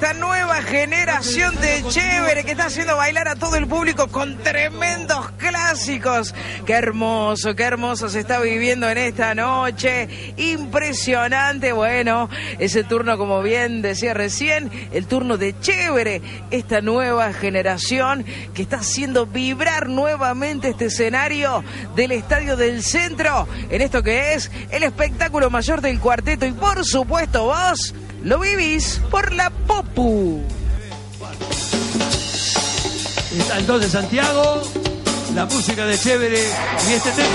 esta nueva generación de chévere que está haciendo bailar a todo el público con tremendos clásicos. Qué hermoso se está viviendo en esta noche. Impresionante. Bueno, ese turno, como bien decía recién, el turno de chévere. Esta nueva generación que está haciendo vibrar nuevamente este escenario del Estadio del Centro en esto que es el espectáculo mayor del cuarteto. Y por supuesto vos lo vivís por la Popu. Está entonces Santiago, la música de chévere y este tema.